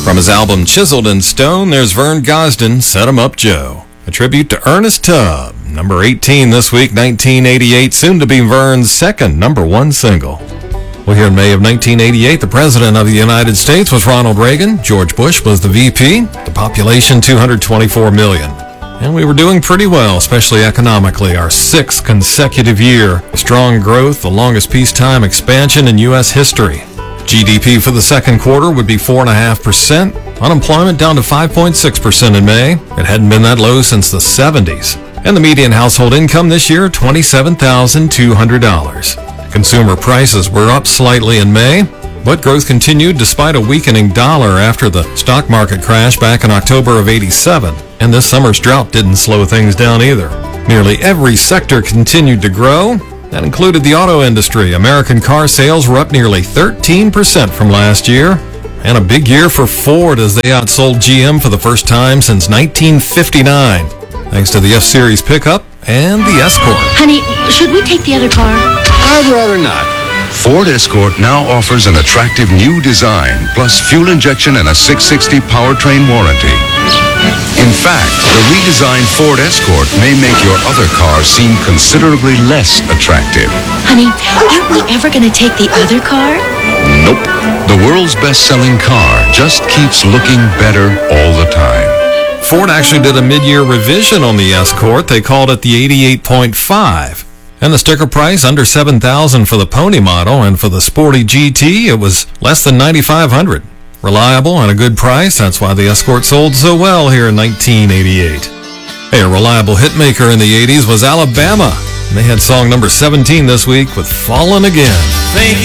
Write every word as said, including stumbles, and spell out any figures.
From his album Chiseled in Stone, there's Vern Gosdin, Set 'em Up Joe. A tribute to Ernest Tubb. Number eighteen this week, nineteen eighty-eight, soon to be Vern's second number one single. Well, here in May of nineteen eighty-eight, the President of the United States was Ronald Reagan. George Bush was the V P. The population, two hundred twenty-four million. And we were doing pretty well, especially economically. Our sixth consecutive year of strong growth, the longest peacetime expansion in U S history. G D P for the second quarter would be four point five percent. Unemployment down to five point six percent in May. It hadn't been that low since the seventies. And the median household income this year, twenty-seven thousand two hundred dollars. Consumer prices were up slightly in May, but growth continued despite a weakening dollar after the stock market crash back in October of eighty-seven. And this summer's drought didn't slow things down either. Nearly every sector continued to grow. That included the auto industry. American car sales were up nearly thirteen percent from last year. And a big year for Ford as they outsold G M for the first time since nineteen fifty-nine. Thanks to the F-Series pickup and the Escort. Honey, should we take the other car? I'd rather not. Ford Escort now offers an attractive new design, plus fuel injection and a six sixty powertrain warranty. In fact, the redesigned Ford Escort may make your other car seem considerably less attractive. Honey, aren't we ever going to take the other car? Nope. The world's best-selling car just keeps looking better all the time. Ford actually did a mid-year revision on the Escort. They called it the eighty-eight point five. And the sticker price, under seven thousand dollars for the Pony model, and for the Sporty G T, it was less than ninety-five hundred dollars. Reliable and a good price, that's why the Escort sold so well here in nineteen eighty-eight. Hey, a reliable hitmaker in the eighties was Alabama. They had song number seventeen this week with Fallin' Again. Think